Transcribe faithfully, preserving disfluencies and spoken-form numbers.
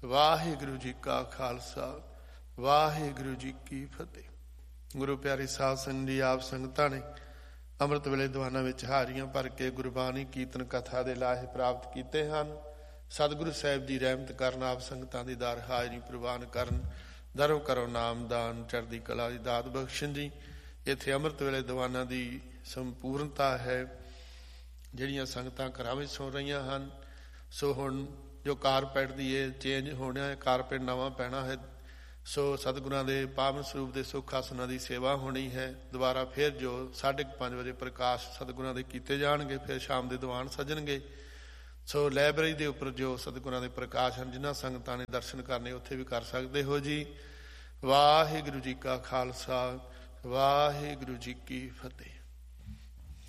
ਵਾਹਿਗੁਰੂ ਜੀ ਕਾ ਖਾਲਸਾ ਵਾਹਿਗੁਰੂ ਜੀ ਕੀ ਫਤਿਹ। ਗੁਰੂ ਪਿਆਰੀ ਸਾਧ ਸੰਗਤ ਜੀ, ਆਪ ਸੰਗਤਾਂ ਨੇ ਅੰਮ੍ਰਿਤ ਵੇਲੇ ਦੀਵਾਨਾਂ ਵਿੱਚ ਹਾਜ਼ਰੀਆਂ ਭਰ ਕੇ ਗੁਰਬਾਣੀ ਕੀਰਤਨ ਕਥਾ ਦੇ ਲਾਹੇ ਪ੍ਰਾਪਤ ਕੀਤੇ ਹਨ। ਸਤਿਗੁਰੂ ਸਾਹਿਬ ਦੀ ਰਹਿਮਤ ਕਰਨ, ਆਪ ਸੰਗਤਾਂ ਦੀ ਦਰ ਹਾਜ਼ਰੀ ਪ੍ਰਵਾਨ ਕਰਨ, ਧਰਮ ਕਰੋ ਨਾਮਦਾਨ, ਚੜ੍ਹਦੀ ਕਲਾ ਦੀ ਦਾਤ ਬਖਸ਼ਣ ਜੀ। ਇੱਥੇ ਅੰਮ੍ਰਿਤ ਵੇਲੇ ਦੀਵਾਨਾਂ ਦੀ ਸੰਪੂਰਨਤਾ ਹੈ। ਜਿਹੜੀਆਂ ਸੰਗਤਾਂ ਘਰਾਂ ਵਿੱਚ ਸੌ ਰਹੀਆਂ ਹਨ, ਸੋ ਹੁਣ ਜੋ ਕਾਰਪੈਟ ਦੀ ਇਹ ਚੇਂਜ ਹੋਣਾ ਹੈ, ਕਾਰਪੈਟ ਨਵਾਂ ਪੈਣਾ ਹੈ। ਸੋ ਸਤਿਗੁਰਾਂ ਦੇ ਪਾਵਨ ਸਰੂਪ ਦੇ ਸੁੱਖ ਆਸਨਾਂ ਦੀ ਸੇਵਾ ਹੋਣੀ ਹੈ। ਦੁਬਾਰਾ ਫਿਰ ਜੋ ਸਾਢੇ ਕੁ ਪੰਜ ਵਜੇ ਪ੍ਰਕਾਸ਼ ਸਤਿਗੁਰਾਂ ਦੇ ਕੀਤੇ ਜਾਣਗੇ, ਫਿਰ ਸ਼ਾਮ ਦੇ ਦੀਵਾਨ ਸੱਜਣਗੇ। ਸੋ ਲਾਇਬ੍ਰੇਰੀ ਦੇ ਉੱਪਰ ਜੋ ਸਤਿਗੁਰਾਂ ਦੇ ਪ੍ਰਕਾਸ਼ ਹਨ, ਜਿਨ੍ਹਾਂ ਸੰਗਤਾਂ ਨੇ ਦਰਸ਼ਨ ਕਰਨੇ ਉੱਥੇ ਵੀ ਕਰ ਸਕਦੇ ਹੋ ਜੀ। ਵਾਹਿਗੁਰੂ ਜੀ ਕਾ ਖਾਲਸਾ ਵਾਹਿਗੁਰੂ ਜੀ ਕੀ ਫਤਿਹ।